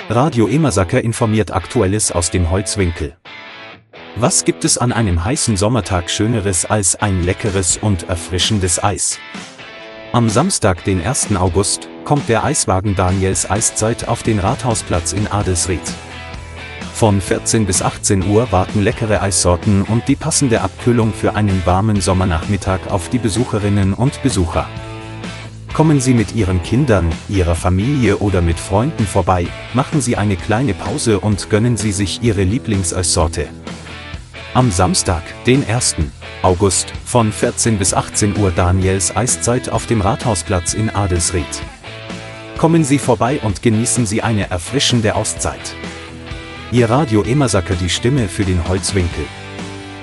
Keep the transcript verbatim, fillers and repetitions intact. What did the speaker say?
Radio Emersacker informiert Aktuelles aus dem Holzwinkel. Was gibt es an einem heißen Sommertag Schöneres als ein leckeres und erfrischendes Eis? Am Samstag, den ersten August, kommt der Eiswagen Daniels Eiszeit auf den Rathausplatz in Adelsried. Von vierzehn bis achtzehn Uhr warten leckere Eissorten und die passende Abkühlung für einen warmen Sommernachmittag auf die Besucherinnen und Besucher. Kommen Sie mit Ihren Kindern, Ihrer Familie oder mit Freunden vorbei, machen Sie eine kleine Pause und gönnen Sie sich Ihre Lieblingseissorte. Am Samstag, den ersten August, von vierzehn bis achtzehn Uhr Daniels Eiszeit auf dem Rathausplatz in Adelsried. Kommen Sie vorbei und genießen Sie eine erfrischende Auszeit. Ihr Radio Emersacker, die Stimme für den Holzwinkel.